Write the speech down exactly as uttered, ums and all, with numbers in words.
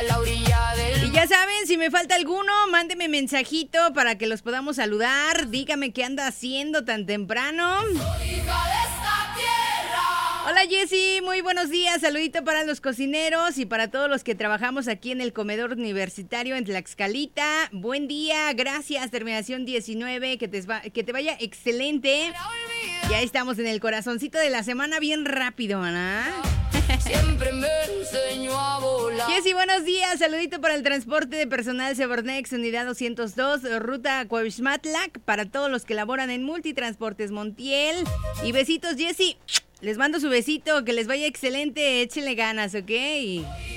la orilla del... Y ya saben, si me falta alguno, mándeme mensajito para que los podamos saludar. Dígame qué anda haciendo tan temprano. Soy hija de esta tierra. Hola Jessy, muy buenos días. Saludito para los cocineros y para todos los que trabajamos aquí en el comedor universitario en Tlaxcalita. Buen día, gracias. Terminación diecinueve, que te, va, que te vaya excelente. Ya estamos en el corazoncito de la semana bien rápido, ¿no? Siempre me enseñó a volar. Jessy, buenos días. Saludito para el transporte de personal Sebornex, unidad doscientos dos, ruta Cuauhxmatlac, para todos los que laboran en Multitransportes Montiel. Y besitos, Jessy. Les mando su besito, que les vaya excelente. Échenle ganas, ¿ok?